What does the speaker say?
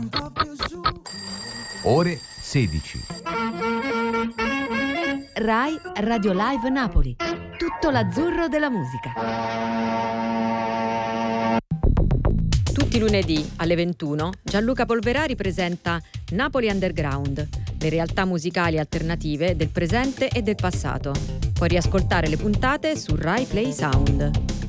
Ore 16. Rai Radio Live Napoli. Tutto l'azzurro della musica. Tutti i lunedì alle 21 Gianluca Polverari presenta Napoli Underground, le realtà musicali alternative del presente e del passato. Puoi riascoltare le puntate su Rai Play Sound.